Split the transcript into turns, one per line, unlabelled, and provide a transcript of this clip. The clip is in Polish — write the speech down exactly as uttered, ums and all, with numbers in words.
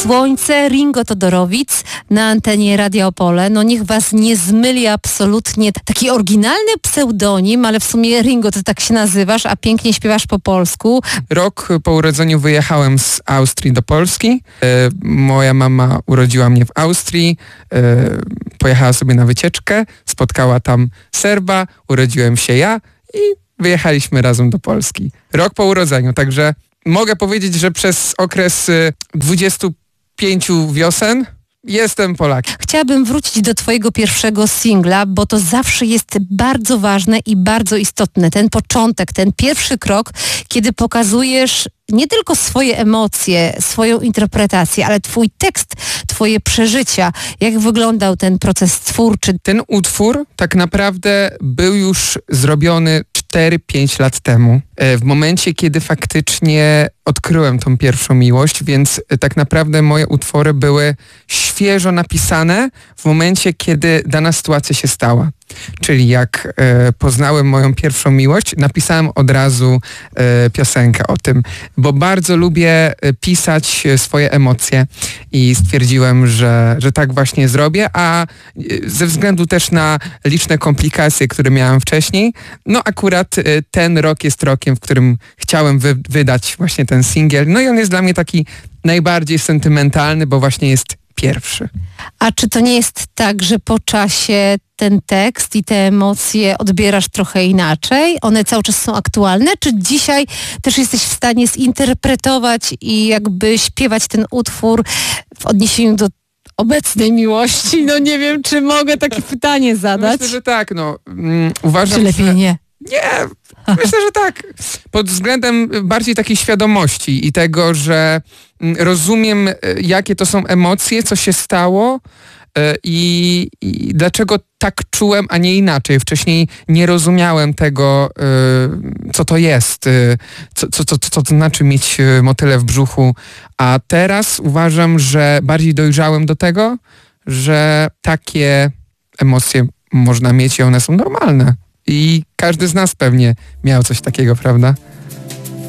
Słońce, Ringo Todorowic na antenie Radia Opole. No niech was nie zmyli absolutnie taki oryginalny pseudonim, ale w sumie Ringo to tak się nazywasz, a pięknie śpiewasz po polsku.
Rok po urodzeniu wyjechałem z Austrii do Polski. E, moja mama urodziła mnie w Austrii. E, pojechała sobie na wycieczkę, spotkała tam Serba, urodziłem się ja i wyjechaliśmy razem do Polski. Rok po urodzeniu, także mogę powiedzieć, że przez okres dwudziestu pięciu wiosen jestem Polakiem.
Chciałabym wrócić do twojego pierwszego singla, bo to zawsze jest bardzo ważne i bardzo istotne. Ten początek, ten pierwszy krok, kiedy pokazujesz nie tylko swoje emocje, swoją interpretację, ale twój tekst, twoje przeżycia. Jak wyglądał ten proces twórczy?
Ten utwór tak naprawdę był już zrobiony cztery pięć lat temu. W momencie, kiedy faktycznie odkryłem tą pierwszą miłość, więc tak naprawdę moje utwory były świeżo napisane w momencie, kiedy dana sytuacja się stała. Czyli jak e, poznałem moją pierwszą miłość, napisałem od razu e, piosenkę o tym, bo bardzo lubię pisać swoje emocje i stwierdziłem, że, że tak właśnie zrobię, a ze względu też na liczne komplikacje, które miałem wcześniej, no akurat e, ten rok jest rokiem, w którym chciałem wy, wydać właśnie ten singiel. No i on jest dla mnie taki najbardziej sentymentalny, bo właśnie jest pierwszy.
A czy to nie jest tak, że po czasie ten tekst i te emocje odbierasz trochę inaczej? One cały czas są aktualne? Czy dzisiaj też jesteś w stanie zinterpretować i jakby śpiewać ten utwór w odniesieniu do obecnej miłości? No nie wiem, czy mogę takie pytanie zadać.
Myślę, że tak. No, mm, uważam,
czy lepiej
że...
nie?
Nie, myślę, że tak. Pod względem bardziej takiej świadomości i tego, że rozumiem, jakie to są emocje, co się stało i, i dlaczego tak czułem, a nie inaczej. Wcześniej nie rozumiałem tego, co to jest, co, co, co, co to znaczy mieć motyle w brzuchu, a teraz uważam, że bardziej dojrzałem do tego, że takie emocje można mieć i one są normalne. I każdy z nas pewnie miał coś takiego, prawda?